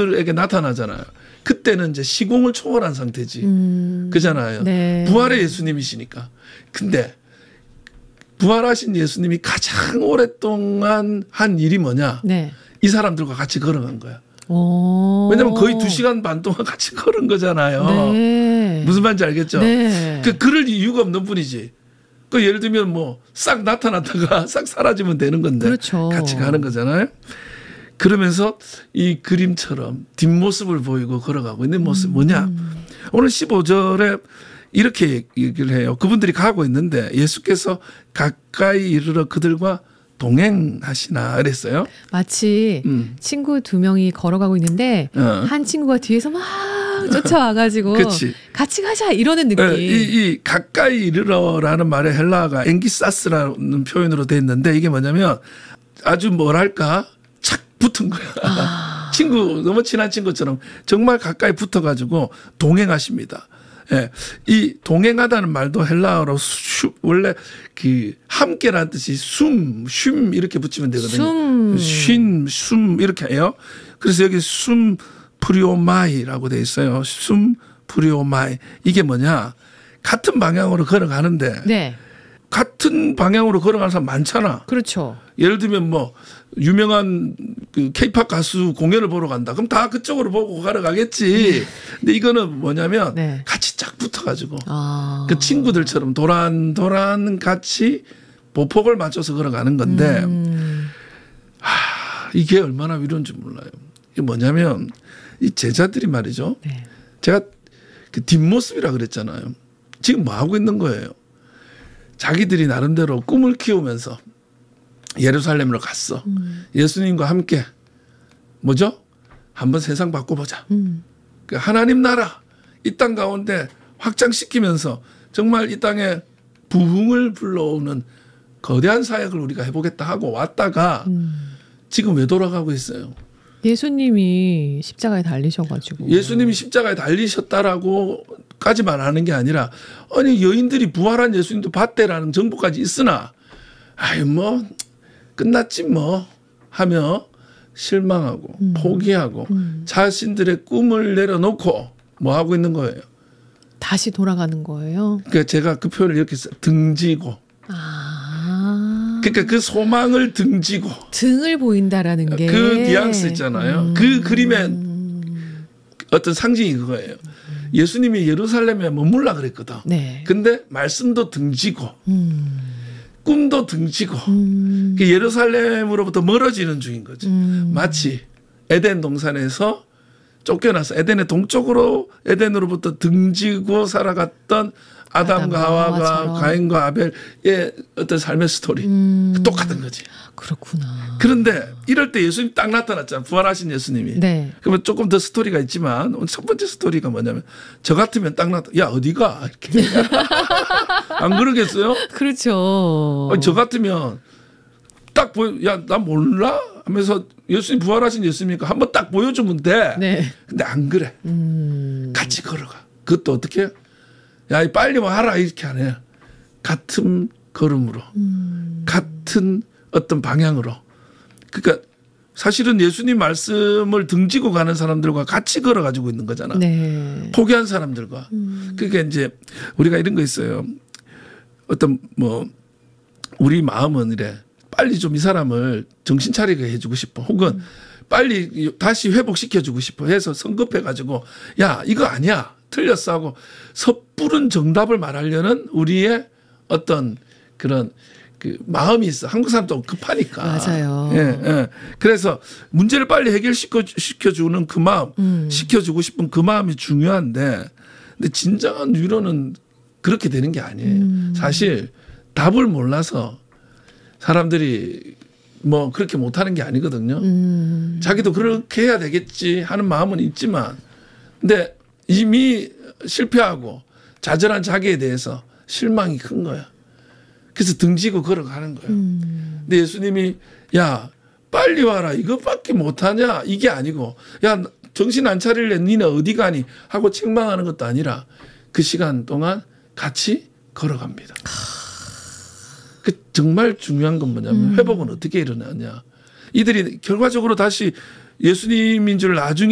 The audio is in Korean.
친구들에게 나타나잖아요. 그때는 이제 시공을 초월한 상태지. 그잖아요. 네. 부활의 예수님이시니까. 근데 부활하신 예수님이 가장 오랫동안 한 일이 뭐냐. 네. 이 사람들과 같이 걸어간 거야. 오. 왜냐면 거의 2시간 반 동안 같이 걸은 거잖아요. 네. 무슨 말인지 알겠죠? 네. 그럴 이유가 없는 분이지. 그 예를 들면 뭐 싹 나타났다가 싹 사라지면 되는 건데 그렇죠. 같이 가는 거잖아요. 그러면서 이 그림처럼 뒷모습을 보이고 걸어가고 있는 모습 뭐냐. 오늘 15절에 이렇게 얘기를 해요. 그분들이 가고 있는데 예수께서 가까이 이르러 그들과 동행하시나 그랬어요. 마치 친구 2명이 걸어가고 있는데 한 친구가 뒤에서 막 쫓아와가지고 그치. 같이 가자 이러는 느낌. 이 가까이 이르러라는 말의 헬라어가 앵기사스라는 표현으로 돼 있는데 이게 뭐냐면 아주 뭐랄까 착 붙은 거야. 친구 너무 친한 친구처럼 정말 가까이 붙어가지고 동행하십니다. 예, 이 동행하다는 말도 헬라어로 원래 그 함께라는 뜻이 쉼 이렇게 붙이면 되거든요. 숨 이렇게 해요. 그래서 여기 숨 프리오마이라고 돼 있어요. 숨 프리오마이 이게 뭐냐? 같은 방향으로 걸어가는데 네. 같은 방향으로 걸어가는 사람 많잖아. 그렇죠. 예를 들면 뭐 유명한 그 케이팝 가수 공연을 보러 간다. 그럼 다 그쪽으로 보고 걸어가겠지. 근데 이거는 뭐냐면 네. 같이 쫙 붙어가지고 그 친구들처럼 도란 같이 보폭을 맞춰서 걸어가는 건데 이게 얼마나 위로인지 몰라요. 이게 뭐냐면 이 제자들이 말이죠. 네. 제가 그 뒷모습이라 그랬잖아요. 지금 뭐 하고 있는 거예요. 자기들이 나름대로 꿈을 키우면서 예루살렘으로 갔어. 예수님과 함께 뭐죠? 한번 세상 바꿔보자. 그 하나님 나라 이 땅 가운데 확장시키면서 정말 이 땅에 부흥을 불러오는 거대한 사역을 우리가 해보겠다 하고 왔다가 지금 왜 돌아가고 있어요? 예수님이 십자가에 달리셔가지고. 예수님이 십자가에 달리셨다라고까지만 하는 게 아니라 아니 여인들이 부활한 예수님도 봤대라는 정보까지 있으나 아유 뭐 끝났지 뭐 하며 실망하고 포기하고 자신들의 꿈을 내려놓고 뭐 하고 있는 거예요. 다시 돌아가는 거예요. 그러니까 제가 그 표현을 이렇게 써요. 등지고. 그러니까 그 소망을 등지고. 등을 보인다라는 게. 그 뉘앙스 있잖아요. 그 그림의 어떤 상징이 그거예요. 예수님이 예루살렘에 머물라 그랬거든. 네. 근데 말씀도 등지고. 꿈도 등지고. 그 예루살렘으로부터 멀어지는 중인 거지. 마치 에덴 동산에서 쫓겨나서 에덴의 동쪽으로 에덴으로부터 등지고 살아갔던 아담과 하와가 가인과 아벨의 어떤 삶의 스토리. 똑같은 거지. 그렇구나. 그런데 이럴 때 예수님 딱 나타났잖아. 부활하신 예수님이. 네. 그러면 조금 더 스토리가 있지만 오늘 첫 번째 스토리가 뭐냐면 저 같으면 딱 야 어디가 이렇게. 안 그러겠어요? 그렇죠. 아니, 저 같으면 딱 야 나 몰라 하면서 예수님 부활하신 예수님이니까 한번 딱 보여주면 돼. 네. 근데 안 그래. 같이 걸어가. 그것도 어떻게? 야 빨리 와라 이렇게 하네. 같은 걸음으로. 같은 어떤 방향으로. 그러니까 사실은 예수님 말씀을 등지고 가는 사람들과 같이 걸어가지고 있는 거잖아. 네. 포기한 사람들과. 그러니까 이제 우리가 이런 거 있어요. 어떤 뭐 우리 마음은 이래. 빨리 좀 이 사람을 정신 차리게 해주고 싶어. 혹은 빨리 다시 회복시켜주고 싶어 해서 성급해가지고 야 이거 아니야. 틀렸어 하고 섣부른 정답을 말하려는 우리의 어떤 그런 그 마음이 있어. 한국 사람도 급하니까. 맞아요. 예, 예. 그래서 문제를 빨리 해결시켜주는 그 마음, 시켜주고 싶은 그 마음이 중요한데, 근데 진정한 위로는 그렇게 되는 게 아니에요. 사실 답을 몰라서 사람들이 뭐 그렇게 못하는 게 아니거든요. 자기도 그렇게 해야 되겠지 하는 마음은 있지만, 근데 이미 실패하고 좌절한 자기에 대해서 실망이 큰 거야. 그래서 등지고 걸어가는 거예요. 근데 예수님이 야 빨리 와라 이것밖에 못하냐 이게 아니고 야 정신 안 차릴래 니네 어디 가니 하고 책망하는 것도 아니라 그 시간 동안 같이 걸어갑니다. 그 정말 중요한 건 뭐냐면 회복은 어떻게 일어나냐. 이들이 결과적으로 다시 예수님인 줄 나중에